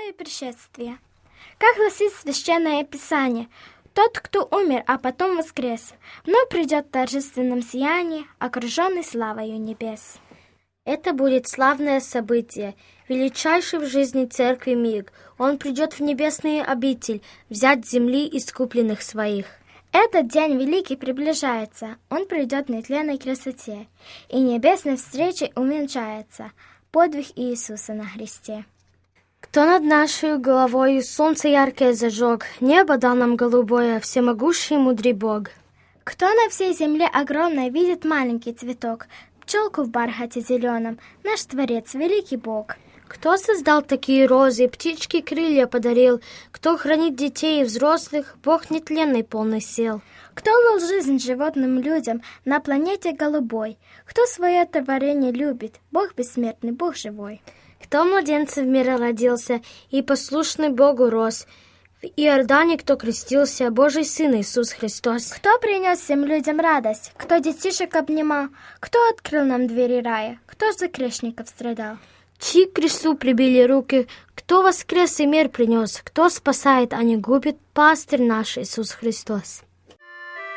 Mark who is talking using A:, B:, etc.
A: второе пришествие. Как гласит Священное Писание, тот, кто умер, а потом воскрес, вновь придет в торжественном сиянии, окруженный славою небес.
B: Это будет славное событие, величайший в жизни церкви миг. Он придет в небесные обитель, взять с земли искупленных своих.
A: Этот день великий приближается, он придет в нетленной красоте, и небесной встречей увенчается подвиг Иисуса на кресте.
B: Кто над нашей головой солнце яркое зажег, небо дал нам голубое, всемогущий мудрый Бог.
A: Кто на всей земле огромной видит маленький цветок, пчелку в бархате зеленом, наш Творец, великий Бог.
B: Кто создал такие розы, птички крылья подарил, кто хранит детей и взрослых, Бог нетленный полный сил.
A: Кто дал жизнь животным людям на планете голубой, кто свое творение любит, Бог бессмертный, Бог живой.
B: Кто младенца в мире родился и послушный Богу рос, в Иордане кто крестился, Божий Сын Иисус Христос.
A: Кто принес всем людям радость, кто детишек обнимал, кто открыл нам двери рая, кто за грешников страдал.
B: Чьи к кресту прибили руки, кто воскрес и мир принес, кто спасает, а не губит, пастырь наш Иисус Христос.